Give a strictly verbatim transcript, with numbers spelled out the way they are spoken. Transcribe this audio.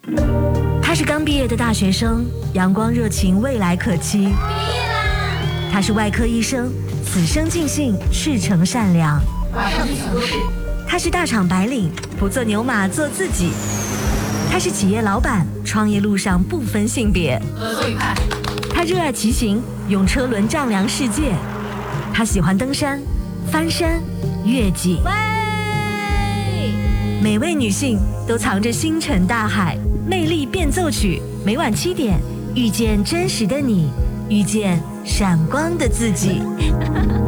他是刚毕业的大学生，阳光热情，未来可期。毕业啦！ 他是外科医生，此生尽兴，赤诚善良。 马上进行都市。 他是大厂白领，不做牛马，做自己。他是企业老板，创业路上不分性别。 合作愉快。 他热爱骑行，用车轮丈量世界。他喜欢登山、翻山、越脊。喂，每位女性都藏着星辰大海，魅力变奏曲。每晚七点，遇见真实的你，遇见闪光的自己。